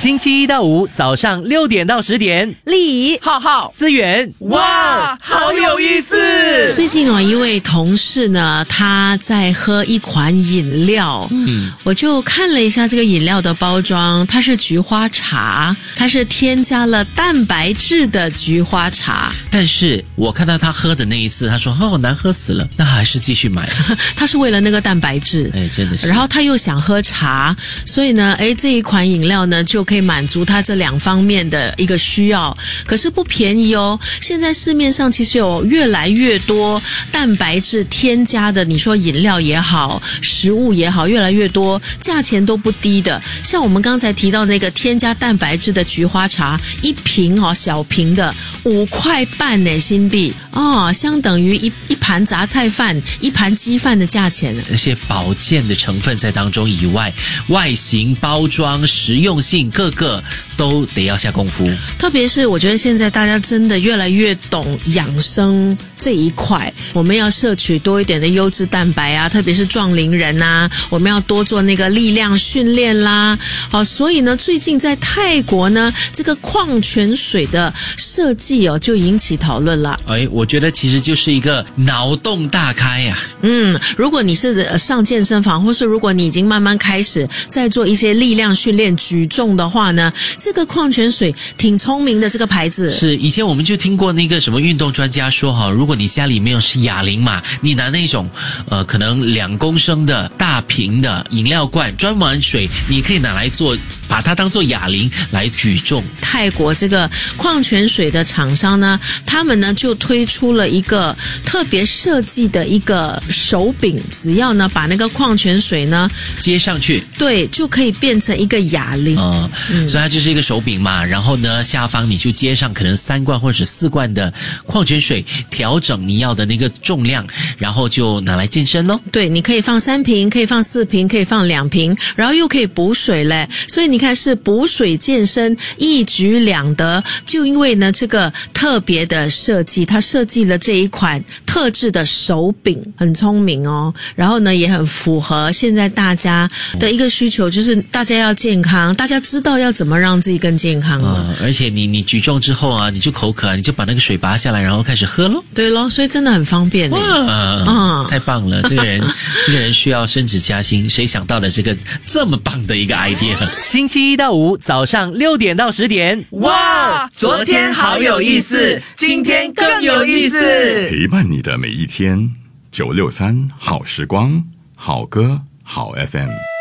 星期一到五早上6点到10点， 丽浩浩思源， 哇，好有意思。 最近一位同事呢，他在喝一款饮料，我就看了一下这个饮料的包装，它是菊花茶，它是添加了蛋白质的菊花茶。 但是我看到他喝的那一次，他说难喝死了，那还是继续买。 他是为了那个蛋白质， 真的是。 然后他又想喝茶，所以呢，这一款饮料呢就可以满足他这两方面的一个需要。可是不便宜哦，现在市面上其实有越来越多蛋白质添加的，你说饮料也好，食物也好，越来越多，价钱都不低的。像我们刚才提到那个添加蛋白质的菊花茶，一瓶小瓶的5块半呢新币相等于一盘杂菜饭、一盘鸡饭的价钱。 那些保健的成分在当中以外，外形、包装、实用性各个都得要下功夫。 特别是我觉得现在大家真的越来越懂养生这一块，我们要摄取多一点的优质蛋白啊，特别是壮龄人啊，我们要多做那个力量训练啦。所以呢，最近在泰国呢，这个矿泉水的设计就引起讨论了。 我觉得其实就是一个脑洞大开呀。 如果你是上健身房，或是如果你已经慢慢开始在做一些力量训练、举重的话呢，这个矿泉水挺聪明的，这个牌子。 是，以前我们就听过那个什么运动专家说如果你家里没有是哑铃嘛，你拿那种可能2公升的大瓶的饮料罐装满水，你可以拿来做，把它当做哑铃来举重。 泰国这个矿泉水的厂商呢，他们呢就推出了一个特别设计的一个手柄，只要呢把那个矿泉水呢接上去， 对，就可以变成一个哑铃。 所以它就是一个手柄嘛，然后呢下方你就接上可能3罐或者4罐的矿泉水，调整你要的那个重量，然后就拿来健身咯。 对，你可以放3瓶，可以放4瓶，可以放2瓶，然后又可以补水嘞。所以你看是补水健身，一举两得。就因为呢这个特别的设计，它设计了这一款特制的手柄，很聪明哦。然后呢也很符合现在大家的一个需求，就是大家要健康，大家知道要怎么让自己更健康了。 而且你举重之后你就口渴，你就把那个水拔下来，然后开始喝咯。 对咯，所以真的很方便。 太棒了，这个人需要升职加薪，谁想到了这么棒的一个 idea？ 星期一到五早上6点到10点， 哇，昨天好有意思，今天更有意思， 陪伴你的每一天。963好时光，好歌好 FM。